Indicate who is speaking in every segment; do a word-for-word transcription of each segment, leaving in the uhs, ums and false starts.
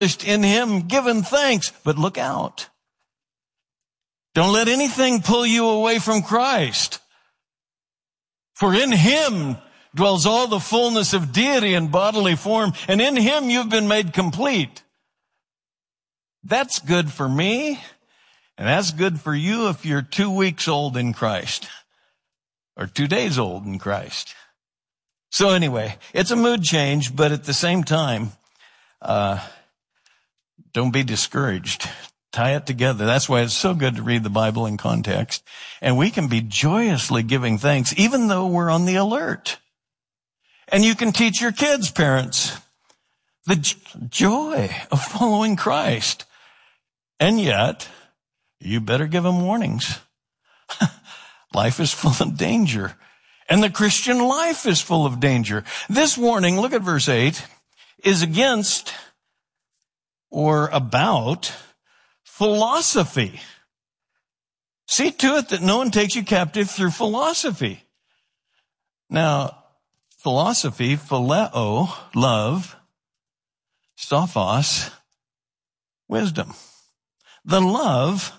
Speaker 1: in him, given thanks. But look out. Don't let anything pull you away from Christ. For in him dwells all the fullness of deity in bodily form, and in him you've been made complete. That's good for me, and that's good for you if you're two weeks old in Christ, or two days old in Christ. So anyway, it's a mood change, but at the same time, uh, don't be discouraged. Tie it together. That's why it's so good to read the Bible in context. And we can be joyously giving thanks, even though we're on the alert. And you can teach your kids, parents, the j- joy of following Christ. And yet, you better give them warnings. Life is full of danger. And the Christian life is full of danger. This warning, look at verse eight, is against or about philosophy. See to it that no one takes you captive through philosophy. Now, philosophy, phileo, love, sophos, wisdom. The love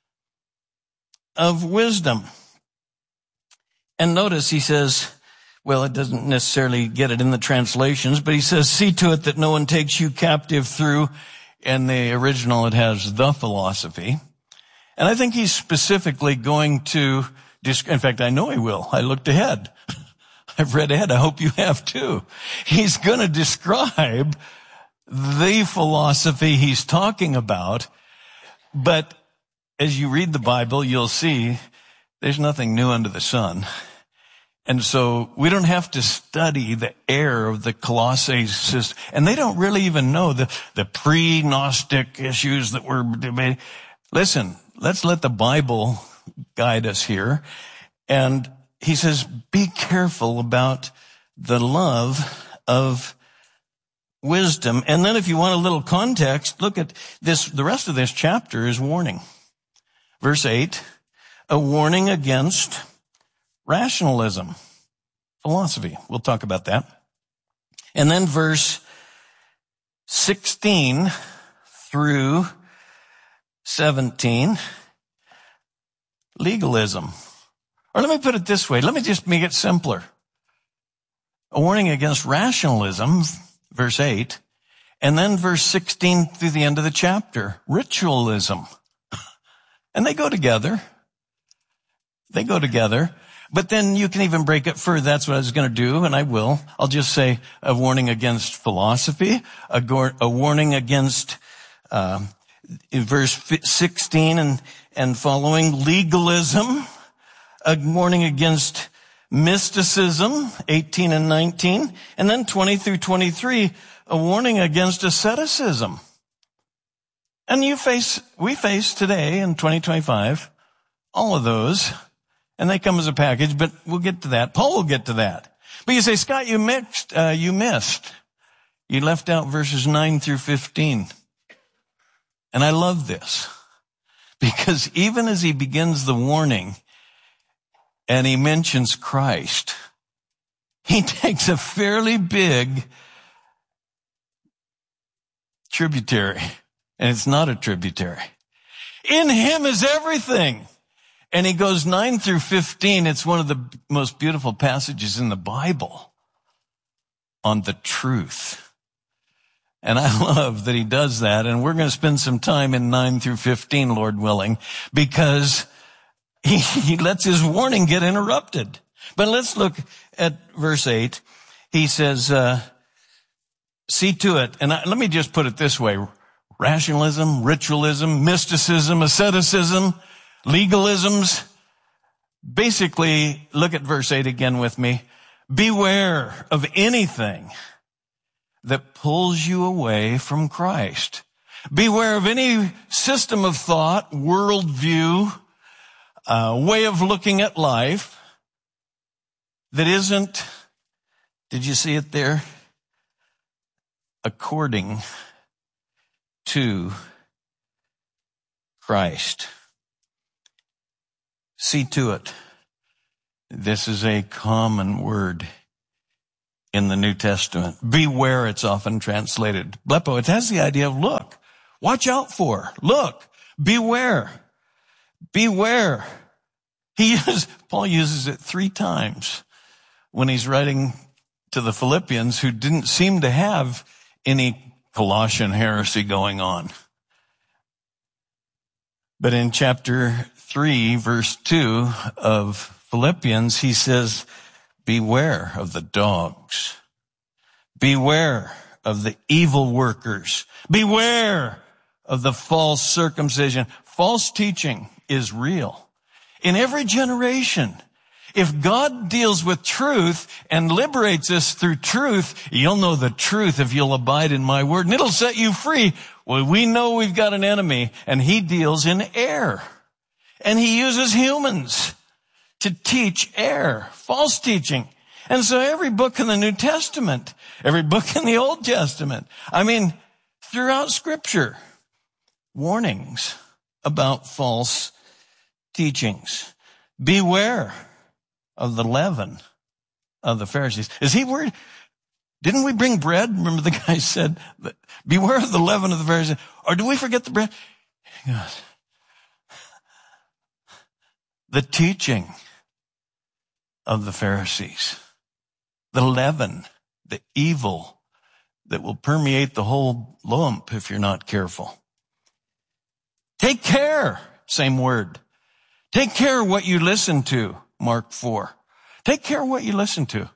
Speaker 1: of wisdom. And notice he says, well, it doesn't necessarily get it in the translations, but he says, see to it that no one takes you captive through. In the original, it has the philosophy. And I think he's specifically going to, in fact, I know he will. I looked ahead. I've read ahead. I hope you have too. He's going to describe the philosophy he's talking about. But as you read the Bible, you'll see there's nothing new under the sun. And so we don't have to study the error of the Colossae system. And they don't really even know the, the pre-Gnostic issues that were debated. Listen, let's let the Bible guide us here. And he says, be careful about the love of wisdom. And then if you want a little context, look at this. The rest of this chapter is warning. Verse eight, a warning against rationalism, philosophy. We'll talk about that. And then verse sixteen through seventeen, legalism. Or let me put it this way. Let me just make it simpler. A warning against rationalism, verse eight. And then verse sixteen through the end of the chapter, ritualism. And they go together. They go together. But then you can even break it further. That's what I was going to do, and I will. I'll just say a warning against philosophy, a, go- a warning against, uh, in verse sixteen and, and following, legalism, a warning against mysticism, eighteen and nineteen, and then twenty through twenty-three, a warning against asceticism. And you face, we face today in twenty twenty-five, all of those. And they come as a package, but we'll get to that. Paul will get to that. But you say, Scott, you mixed, uh, you missed. You left out verses nine through fifteen. And I love this because even as he begins the warning and he mentions Christ, he takes a fairly big tributary, and it's not a tributary. In him is everything. And he goes nine through fifteen. It's one of the most beautiful passages in the Bible on the truth. And I love that he does that. And we're going to spend some time in nine through fifteen, Lord willing, because he, he lets his warning get interrupted. But let's look at verse eight. He says, uh, see to it. And I, let me just put it this way. Rationalism, ritualism, mysticism, asceticism, legalisms. Basically, look at verse eight again with me. Beware of anything that pulls you away from Christ. Beware of any system of thought, worldview, uh, way of looking at life that isn't, did you see it there? According to Christ. See to it. This is a common word in the New Testament. Beware, it's often translated. Blepo, it has the idea of look, watch out for, look, beware, beware. He uses, Paul uses it three times when he's writing to the Philippians, who didn't seem to have any Colossian heresy going on. But in chapter three, verse two of Philippians, he says, beware of the dogs. Beware of the evil workers. Beware of the false circumcision. False teaching is real. In every generation, if God deals with truth and liberates us through truth, you'll know the truth if you'll abide in my word, and it'll set you free. Well, we know we've got an enemy, and he deals in error. And he uses humans to teach error, false teaching. And so every book in the New Testament, every book in the Old Testament, I mean, throughout Scripture, warnings about false teachings. Beware of the leaven of the Pharisees. Is he worried? Didn't we bring bread? Remember the guy said, beware of the leaven of the Pharisees. Or do we forget the bread? God. The teaching of the Pharisees. The leaven, the evil that will permeate the whole lump if you're not careful. Take care, same word. Take care what you listen to, Mark four. Take care what you listen to.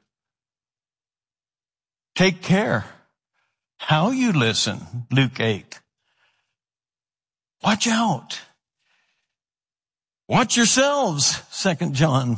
Speaker 1: Take care how you listen, Luke eight. Watch out. Watch yourselves, Second John.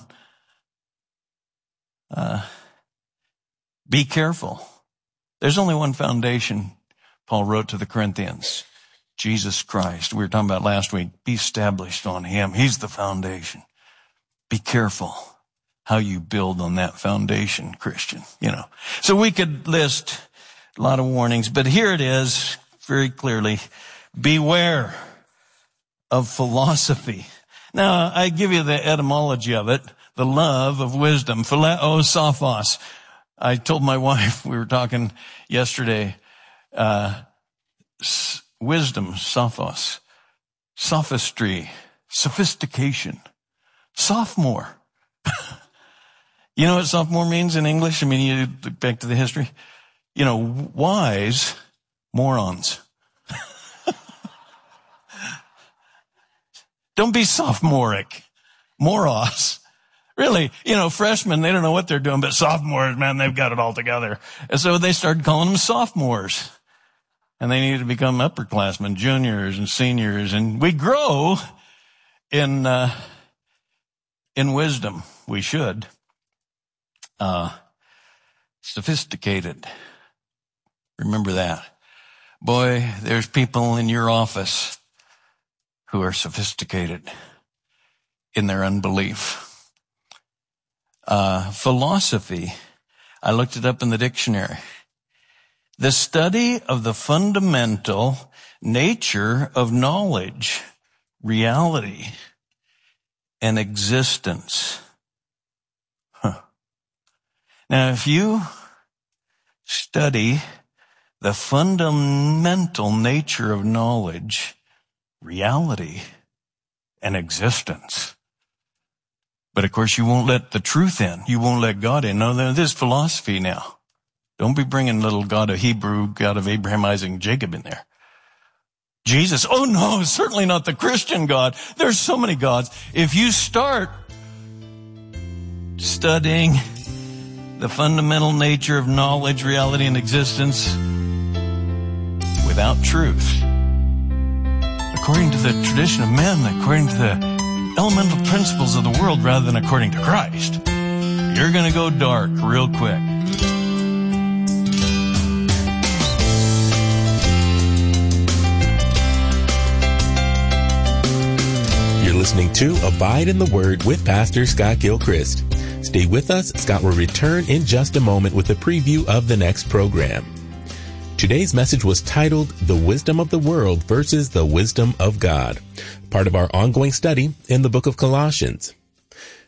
Speaker 1: Uh, be careful. There's only one foundation, Paul wrote to the Corinthians. Jesus Christ. We were talking about last week. Be established on him. He's the foundation. Be careful how you build on that foundation, Christian. You know. So we could list a lot of warnings, but here it is very clearly. Beware of philosophy. Now, I give you the etymology of it, the love of wisdom, phileo sophos. I told my wife, we were talking yesterday, uh, wisdom, sophos, sophistry, sophistication, sophomore. You know what sophomore means in English? I mean, you look back to the history. You know, wise morons. Don't be sophomoric. Moros. Really, you know, freshmen, they don't know what they're doing, but sophomores, man, they've got it all together. And so they started calling them sophomores. And they need to become upperclassmen, juniors and seniors. And we grow in, uh, in wisdom. We should. Uh, sophisticated. Remember that. Boy, there's people in your office who are sophisticated in their unbelief. Uh, philosophy. I looked it up in the dictionary. The study of the fundamental nature of knowledge, reality, and existence. Huh. Now, if you study the fundamental nature of knowledge, reality, and existence, but of course you won't let the truth in. You won't let God in. No, this is philosophy now. Don't be bringing little God of Hebrew, God of Abraham, Isaac, and Jacob in there. Jesus, oh no, certainly not the Christian God. There's so many gods. If you start studying the fundamental nature of knowledge, reality, and existence without truth, according to the tradition of men, according to the elemental principles of the world rather than according to Christ, you're going to go dark real quick.
Speaker 2: You're listening to Abide in the Word with Pastor Scott Gilchrist. Stay with us. Scott will return in just a moment with a preview of the next program. Today's message was titled, The Wisdom of the World versus the Wisdom of God, part of our ongoing study in the book of Colossians.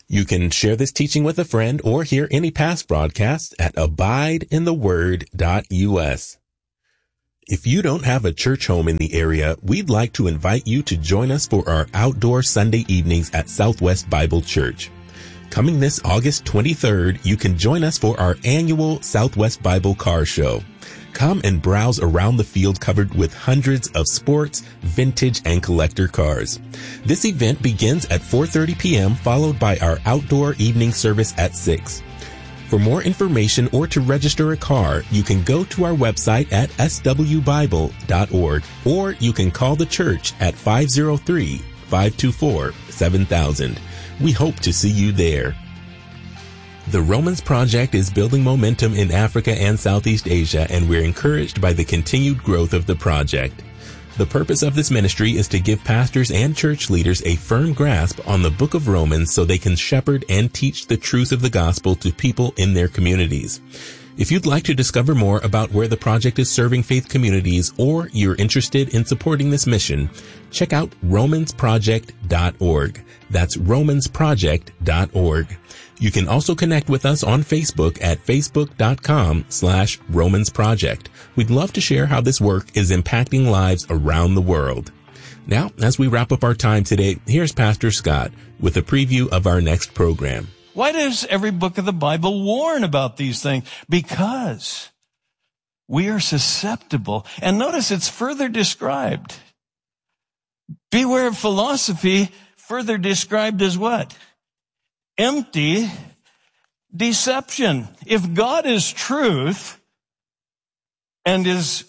Speaker 2: You can share this teaching with a friend or hear any past broadcasts at abide in the word dot U S. If you don't have a church home in the area, we'd like to invite you to join us for our outdoor Sunday evenings at Southwest Bible Church. Coming this August twenty-third, you can join us for our annual Southwest Bible Car Show. Come and browse around the field covered with hundreds of sports, vintage, and collector cars. This event begins at four thirty p.m., followed by our outdoor evening service at six. For more information or to register a car, you can go to our website at s w bible dot org, or you can call the church at five oh three, five two four, seven thousand. We hope to see you there. The Romans Project is building momentum in Africa and Southeast Asia, and we're encouraged by the continued growth of the project. The purpose of this ministry is to give pastors and church leaders a firm grasp on the book of Romans so they can shepherd and teach the truth of the gospel to people in their communities. If you'd like to discover more about where the project is serving faith communities, or you're interested in supporting this mission, check out romans project dot org. That's romans project dot org. You can also connect with us on Facebook at facebook.com slash Romans Project. We'd love to share how this work is impacting lives around the world. Now, as we wrap up our time today, here's Pastor Scott with a preview of our next program.
Speaker 1: Why does every book of the Bible warn about these things? Because we are susceptible. And notice it's further described. Beware of philosophy, further described as what? Empty deception. If God is truth and is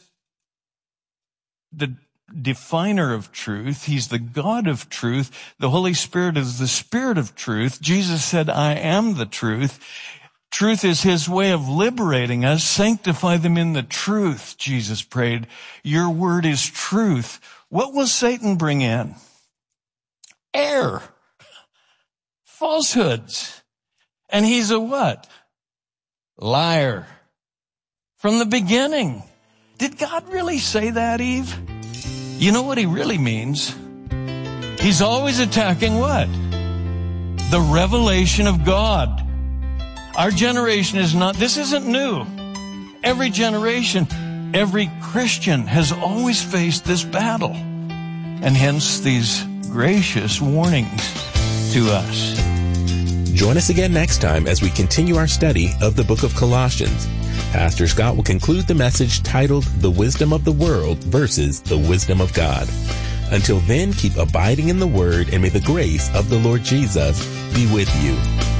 Speaker 1: the definer of truth, he's the God of truth, the Holy Spirit is the Spirit of truth. Jesus said, I am the truth. Truth is his way of liberating us. Sanctify them in the truth, Jesus prayed. Your word is truth. What will Satan bring in? Error. Falsehoods. And he's a what? Liar. From the beginning. Did God really say that, Eve? You know what he really means? He's always attacking what? The revelation of God. Our generation is not, this isn't new. Every generation, every Christian has always faced this battle. And hence these gracious warnings to us.
Speaker 2: Join us again next time as we continue our study of the book of Colossians. Pastor Scott will conclude the message titled The Wisdom of the World versus the Wisdom of God. Until then, keep abiding in the Word, and may the grace of the Lord Jesus be with you.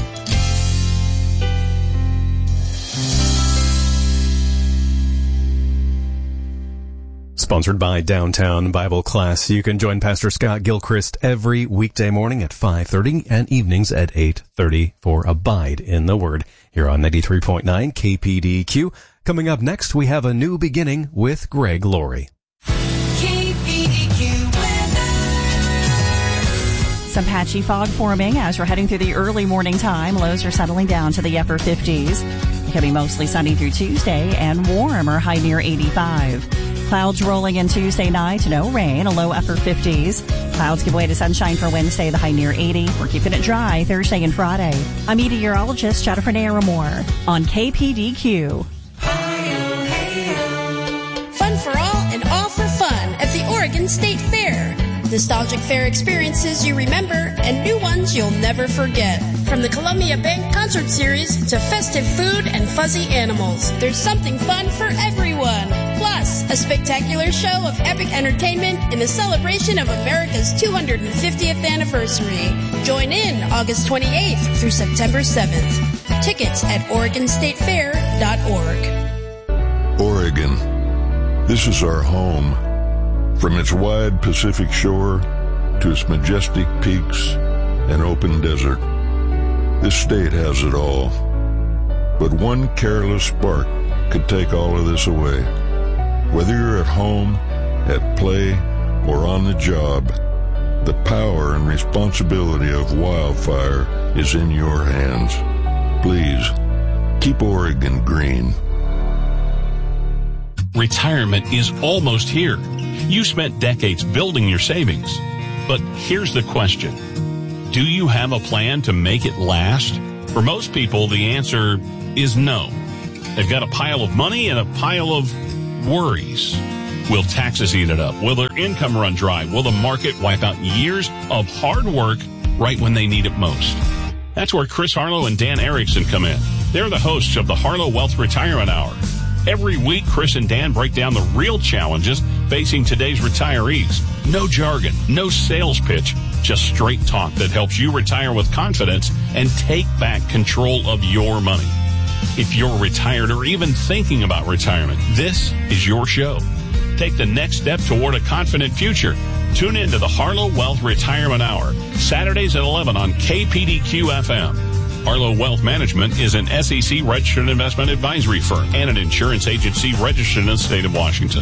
Speaker 3: Sponsored by Downtown Bible Class. You can join Pastor Scott Gilchrist every weekday morning at five thirty and evenings at eight thirty for Abide in the Word here on ninety-three point nine K P D Q. Coming up next, we have a new beginning with Greg Laurie.
Speaker 4: K P D Q weather. Some patchy fog forming as we're heading through the early morning time. Lows are settling down to the upper fifties. It can be mostly sunny through Tuesday and warmer, high near eighty-five. Clouds rolling in Tuesday night, no rain, a low upper fifties. Clouds give way to sunshine for Wednesday, the high near eighty. We're keeping it dry Thursday and Friday. I'm meteorologist Jennifer Naramore on K P D Q.
Speaker 5: Fun for all and all for fun at the Oregon State Fair. Nostalgic fair experiences you remember and new ones you'll never forget. From the Columbia Bank Concert Series to festive food and fuzzy animals, there's something fun for everyone. Plus, a spectacular show of epic entertainment in the celebration of America's two hundred fiftieth anniversary. Join in August twenty-eighth through September seventh. Tickets at oregon state fair dot org.
Speaker 6: Oregon. This is our home. From its wide Pacific shore to its majestic peaks and open desert, this state has it all. But one careless spark could take all of this away. Whether you're at home, at play, or on the job, the power and responsibility of wildfire is in your hands. Please, keep Oregon green.
Speaker 7: Retirement is almost here. You spent decades building your savings. But here's the question. Do you have a plan to make it last? For most people, the answer is no. They've got a pile of money and a pile of worries. Will taxes eat it up? Will their income run dry? Will the market wipe out years of hard work right when they need it most? That's where Chris Harlow and Dan Erickson come in. They're the hosts of the Harlow Wealth Retirement Hour. Every week, Chris and Dan break down the real challenges facing today's retirees. No jargon, no sales pitch, just straight talk that helps you retire with confidence and take back control of your money. If you're retired or even thinking about retirement, this is your show. Take the next step toward a confident future. Tune in to the Harlow Wealth Retirement Hour, Saturdays at eleven on K P D Q F M. Harlow Wealth Management is an S E C registered investment advisory firm and an insurance agency registered in the state of Washington.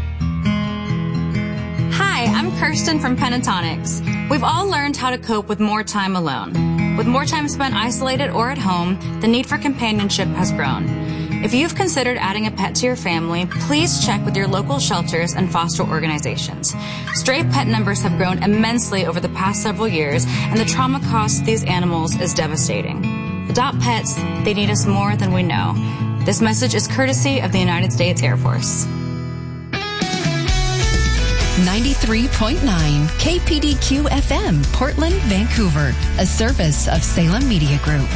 Speaker 8: Hi, I'm Kirsten from Pentatonics. We've all learned how to cope with more time alone. With more time spent isolated or at home, the need for companionship has grown. If you've considered adding a pet to your family, please check with your local shelters and foster organizations. Stray pet numbers have grown immensely over the past several years, and the trauma cost of these animals is devastating. Adopt pets, they need us more than we know. This message is courtesy of the United States Air Force.
Speaker 9: ninety-three point nine K P D Q F M, Portland, Vancouver, a service of Salem Media Group.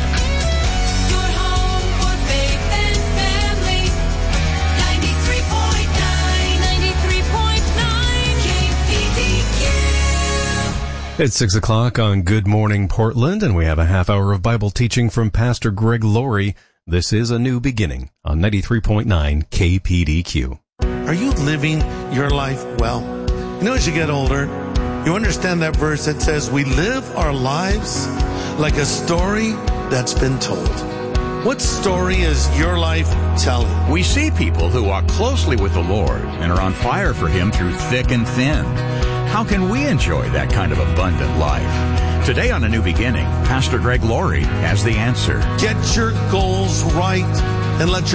Speaker 3: It's six o'clock on Good Morning Portland, and we have a half hour of Bible teaching from Pastor Greg Laurie. This is A New Beginning on ninety-three point nine K P D Q.
Speaker 10: Are you living your life well? You know, as you get older, you understand that verse that says, we live our lives like a story that's been told. What story is your life telling?
Speaker 11: We see people who walk closely with the Lord and are on fire for Him through thick and thin. How can we enjoy that kind of abundant life? Today on A New Beginning, Pastor Greg Laurie has the answer.
Speaker 10: Get your goals right and let your